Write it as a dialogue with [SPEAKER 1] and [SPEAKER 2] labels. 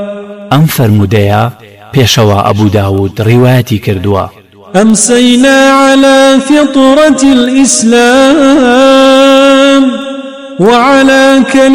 [SPEAKER 1] ئەم فەرمودەیە پێشەوە ئەبوو داود ڕیوایەتی کردووە.
[SPEAKER 2] أمسينا على فطرة الإسلام وعلى